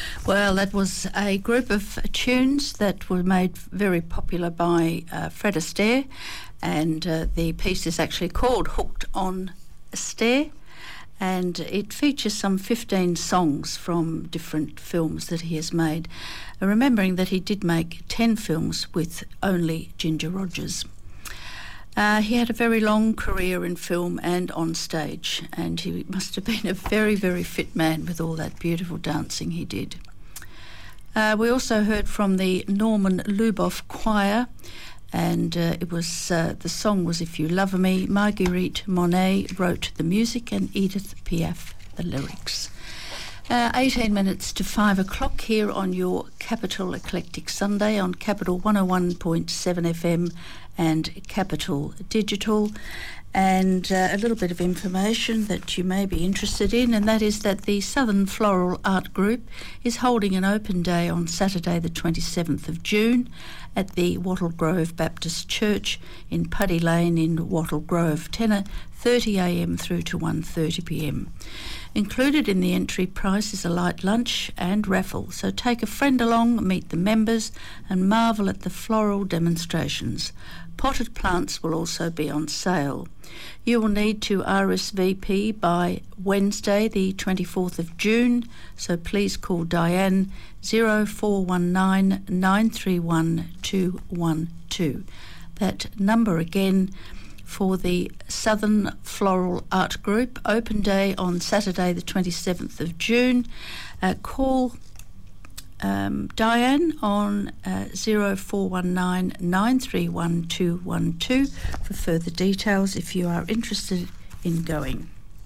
Well, that was a group of tunes that were made very popular by Fred Astaire, and the piece is actually called Hooked on Astaire, and it features some 15 songs from different films that he has made, remembering that he did make 10 films with only Ginger Rogers. He had a very long career in film and on stage, and he must have been a very, very fit man with all that beautiful dancing he did. We also heard from the Norman Luboff Choir, and it was the song was If You Love Me. Marguerite Monet wrote the music and Edith Piaf the lyrics. 18 minutes to 5 o'clock here on your Capital Eclectic Sunday on Capital 101.7 FM and Capital Digital. And a little bit of information that you may be interested in, and that is that the Southern Floral Art Group is holding an open day on Saturday the 27th of June at the Wattle Grove Baptist Church in Puddy Lane in Wattle Grove, 10:30am through to 1:30pm. Included in the entry price is a light lunch and raffle, so take a friend along, meet the members and marvel at the floral demonstrations. Potted plants will also be on sale. You will need to RSVP by Wednesday the 24th of June, so please call Diane 0419 931 212. That number again for the Southern Floral Art Group, open day on Saturday the 27th of June. Call Diane on 0419 931 212 for further details if you are interested in going.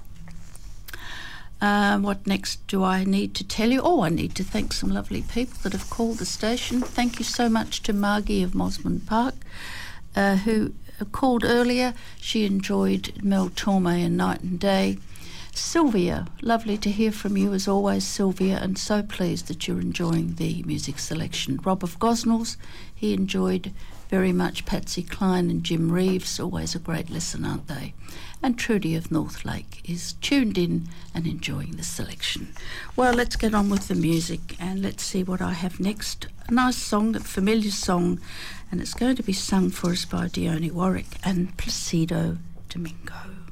What next do I need to tell you? Oh, I need to thank some lovely people that have called the station. Thank you so much to Margie of Mosman Park, who called earlier. She enjoyed Mel Torme and Night and Day. Sylvia, lovely to hear from you as always, Sylvia, and so pleased that you're enjoying the music selection. Rob of Gosnells, he enjoyed very much Patsy Cline and Jim Reeves, always a great listen, aren't they? And Trudy of Northlake is tuned in and enjoying the selection. Well, let's get on with the music and let's see what I have next. A nice song, a familiar song, and it's going to be sung for us by Dione Warwick and Placido Domingo.